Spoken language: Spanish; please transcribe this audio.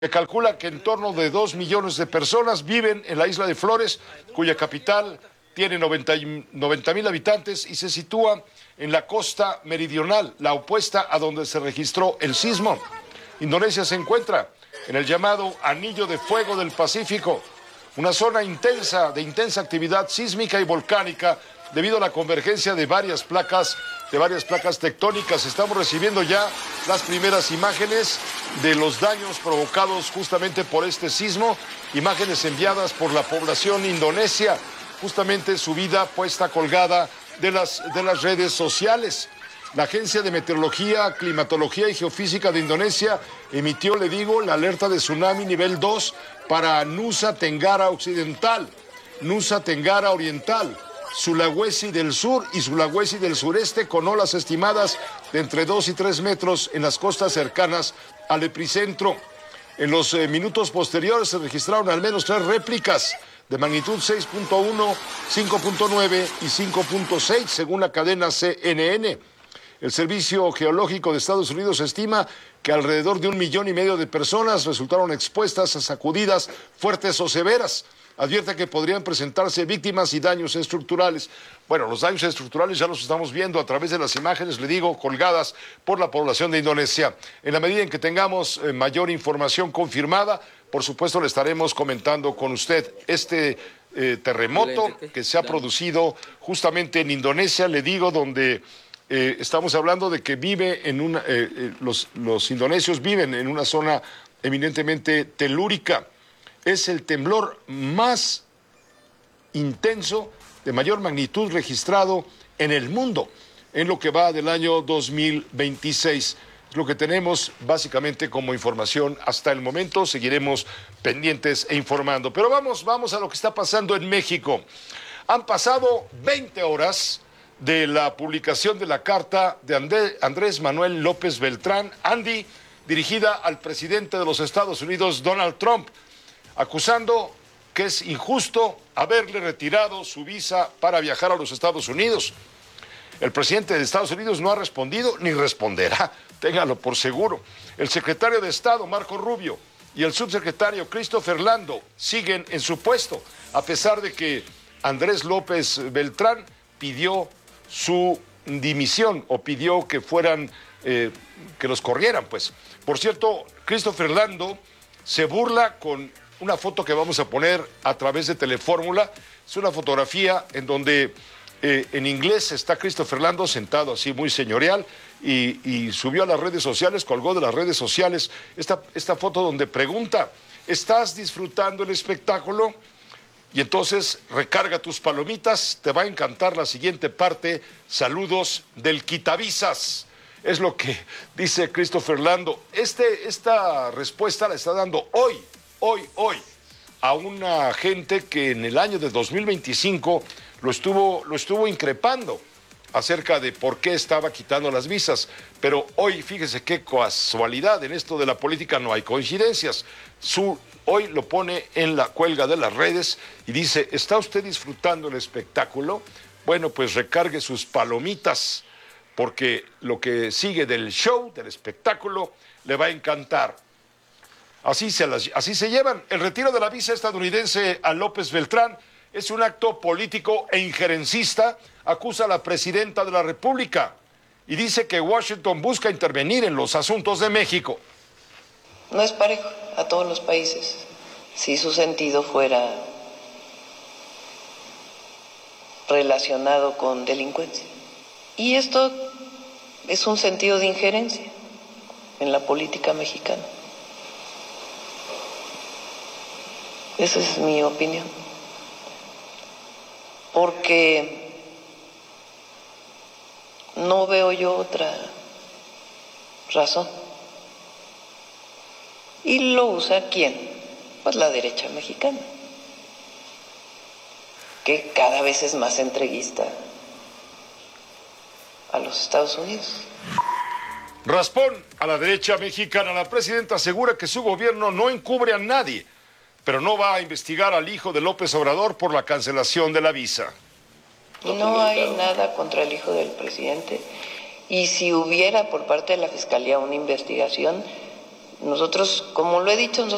Se calcula que en torno de 2 millones de personas viven en la isla de Flores, cuya capital tiene 90,000 habitantes y se sitúa en la costa meridional, la opuesta a donde se registró el sismo. Indonesia se encuentra en el llamado Anillo de Fuego del Pacífico, una zona de intensa actividad sísmica y volcánica debido a la convergencia de varias placas tectónicas. Estamos recibiendo ya las primeras imágenes de los daños provocados justamente por este sismo, imágenes enviadas por la población indonesia, justamente subida, puesta, colgada de las redes sociales. La Agencia de Meteorología, Climatología y Geofísica de Indonesia emitió, la alerta de tsunami nivel 2 para Nusa Tenggara Occidental, Nusa Tenggara Oriental, Sulawesi del Sur y Sulawesi del Sureste, con olas estimadas de entre 2 y 3 metros en las costas cercanas al epicentro. En los minutos posteriores se registraron al menos 3 réplicas de magnitud 6.1, 5.9 y 5.6, según la cadena CNN. El Servicio Geológico de Estados Unidos estima que alrededor de 1,5 millones de personas resultaron expuestas a sacudidas fuertes o severas. Advierte que podrían presentarse víctimas y daños estructurales. Bueno, los daños estructurales ya los estamos viendo a través de las imágenes, colgadas por la población de Indonesia. En la medida en que tengamos mayor información confirmada, por supuesto le estaremos comentando con usted este terremoto que se ha producido justamente en Indonesia, donde estamos hablando de que los indonesios viven en una zona eminentemente telúrica. Es el temblor más intenso, de mayor magnitud registrado en el mundo, en lo que va del año 2026. Es lo que tenemos básicamente como información hasta el momento. Seguiremos pendientes e informando. Pero vamos a lo que está pasando en México. Han pasado 20 horas de la publicación de la carta de Andrés Manuel López Beltrán, Andy, dirigida al presidente de los Estados Unidos, Donald Trump, acusando que es injusto haberle retirado su visa para viajar a los Estados Unidos. El presidente de Estados Unidos no ha respondido ni responderá, ténganlo por seguro. El secretario de Estado, Marco Rubio, y el subsecretario Christopher Lando siguen en su puesto, a pesar de que Andrés López Beltrán pidió su dimisión o pidió que que los corrieran, pues. Por cierto, Christopher Lando se burla con una foto que vamos a poner a través de Telefórmula. Es una fotografía en donde en inglés está Christopher Lando sentado así muy señorial y subió a las redes sociales, colgó de las redes sociales esta foto donde pregunta: ¿estás disfrutando el espectáculo? Y entonces recarga tus palomitas, te va a encantar la siguiente parte. Saludos del quitavisas. Es lo que dice Christopher Lando. Esta respuesta la está dando hoy, a una gente que en el año de 2025 lo estuvo increpando acerca de por qué estaba quitando las visas. Pero hoy, fíjese qué casualidad, en esto de la política no hay coincidencias. Hoy lo pone en la cuelga de las redes y dice: ¿está usted disfrutando el espectáculo? Bueno, pues recargue sus palomitas, porque lo que sigue del show, del espectáculo, le va a encantar. Así se llevan. El retiro de la visa estadounidense a López Beltrán es un acto político e injerencista, acusa a la presidenta de la República, y dice que Washington busca intervenir en los asuntos de México. No es parejo a todos los países si su sentido fuera relacionado con delincuencia. Y esto es un sentido de injerencia en la política mexicana. Esa es mi opinión. Porque no veo yo otra razón. ¿Y lo usa quién? Pues la derecha mexicana, que cada vez es más entreguista a los Estados Unidos. Raspón a la derecha mexicana. La presidenta asegura que su gobierno no encubre a nadie, pero no va a investigar al hijo de López Obrador por la cancelación de la visa. No hay nada contra el hijo del presidente, y si hubiera por parte de la Fiscalía una investigación, nosotros, como lo he dicho, nosotros